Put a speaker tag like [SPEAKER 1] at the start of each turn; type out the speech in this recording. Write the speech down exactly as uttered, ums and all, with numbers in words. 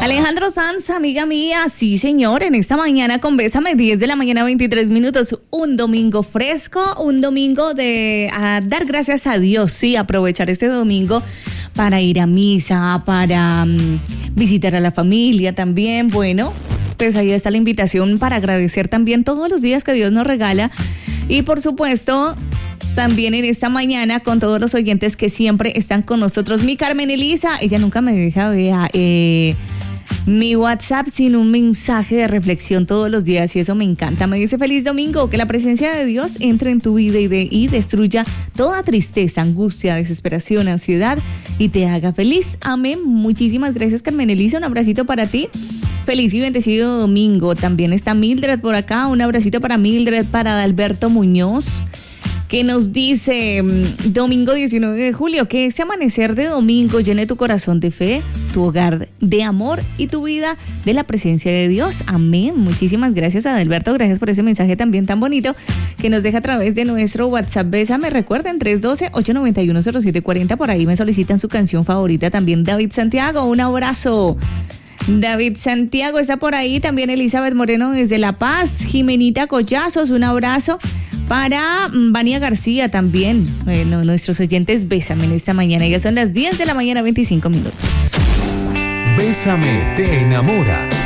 [SPEAKER 1] Alejandro Sanz, amiga mía, sí señor, en esta mañana con Bésame, diez de la mañana, veintitrés minutos, un domingo fresco, un domingo de a dar gracias a Dios, sí, aprovechar este domingo para ir a misa, para um, visitar a la familia también, bueno, pues ahí está la invitación para agradecer también todos los días que Dios nos regala y por supuesto también en esta mañana con todos los oyentes que siempre están con nosotros. Mi Carmen Elisa, ella nunca me deja ver eh, mi WhatsApp sin un mensaje de reflexión todos los días y eso me encanta. Me dice feliz domingo, que la presencia de Dios entre en tu vida y, de, y destruya toda tristeza, angustia, desesperación, ansiedad y te haga feliz. Amén. Muchísimas gracias, Carmen Elisa. Un abracito para ti. Feliz y bendecido domingo. También está Mildred por acá. Un abracito para Mildred, para Adalberto Muñoz, que nos dice, domingo diecinueve de julio, que este amanecer de domingo llene tu corazón de fe, tu hogar de amor y tu vida de la presencia de Dios. Amén. Muchísimas gracias, Adalberto. Gracias por ese mensaje también tan bonito que nos deja a través de nuestro WhatsApp. Bésame, recuerden, tres uno dos, ocho nueve uno, cero siete cuatro cero. Por ahí me solicitan su canción favorita también. David Santiago, un abrazo. David Santiago está por ahí. También Elizabeth Moreno desde La Paz. Jimenita Collazos, un abrazo. Para Vania García también, bueno, nuestros oyentes, Bésame en esta mañana. Ya son las diez de la mañana, veinticinco minutos.
[SPEAKER 2] Bésame te enamora.